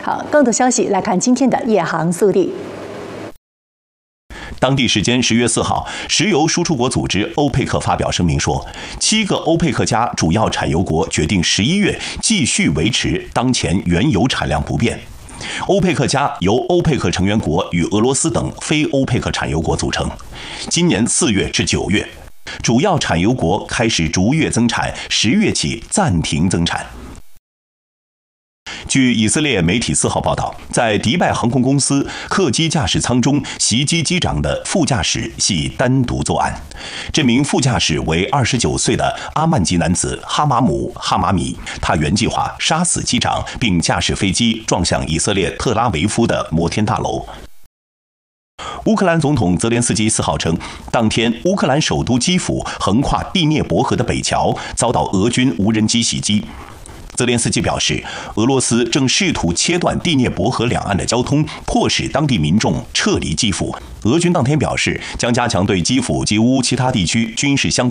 好，更多消息来看今天的夜航速递。 当地时间10月4号，石油输出国组织欧佩克发表声明说，7个欧佩克加主要产油国决定11月继续维持当前原油产量不变。欧佩克加由欧佩克成员国与俄罗斯等非欧佩克产油国组成。今年4月至9月，主要产油国开始逐月增产，10月起暂停增产。据以色列媒体4号报道，在迪拜航空公司客机驾驶舱中袭击机长的副驾驶系单独作案。这名副驾驶为29岁的阿曼籍男子哈马姆·哈马米，他原计划杀死机长，并驾驶飞机撞向以色列特拉维夫的摩天大楼。乌克兰总统泽连斯基4号称，当天乌克兰首都基辅横跨第聂伯河的北桥遭到俄军无人机袭击。泽连斯基表示，俄罗斯正试图切断第聂伯河两岸的交通，迫使当地民众撤离基辅。俄军当天表示，将加强对基辅及乌其他地区军事相关